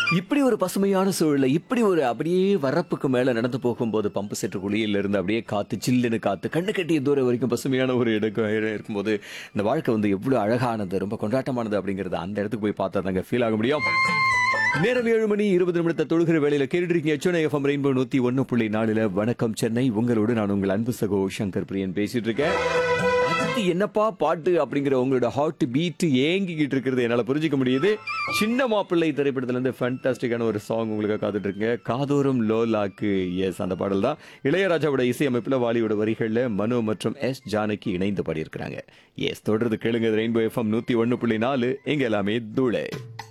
இப்படி ஒரு பசுமையான சூழல்ல, இப்படி ஒரு அப்படியே வரப்புக்கு மேல நடந்து போகும்போது, பம்பு செட்டு குழியில இருந்து அப்படியே காத்து, சில்லுன்னு காத்து, கண்ணு கெட்டிய தூரம் வரைக்கும் பசுமையான ஒரு இடம் இருக்கும்போது, இந்த வாழ்க்கை வந்து எவ்வளோ அழகானது, ரொம்ப கொண்டாட்டமானது அப்படிங்கிறது அந்த இடத்துக்கு போய் பார்த்தா தாங்க ஃபீல் ஆக முடியும். நேரம் 7 மணி 20 நிமிடத்தை தொழுகிற வேளையில கேட்டுட்டு இருக்கீங்க. சென்னை எஃப்எம் ரெயின்போ 101.4 வணக்கம் சென்னை. உங்களோடு நான் உங்கள் அன்பு சகோ சங்கர் பிரியன் பேசிட்டு இருக்கேன். அடுத்து என்னப்பா பாட்டு அப்படிங்கிற உங்களோட ஹார்ட் பீட் ஏங்கிக்கிட்டு இருக்கிறது என்னால புரிஞ்சுக்க முடியுது. சின்ன மாப்பிள்ளை திரைப்படத்துல இருந்து ஃபேண்டாஸ்டிக்கான ஒரு சாங் உங்களுக்கு காத்துட்டு இருக்குங்க. காதோறும் லோலாக்கு. எஸ், அந்த பாடல் தான் இளையராஜாவோட இசையமைப்புல, வாலியோட வரிகள்ல மனோ மற்றும் எஸ் ஜானகி இணைந்து பாடியிருக்கிறாங்க. எஸ், தொடர்ந்து கேளுங்க. ரெயின்போ எஃப்எம் 101.4 எங்க எல்லாமே தூளை.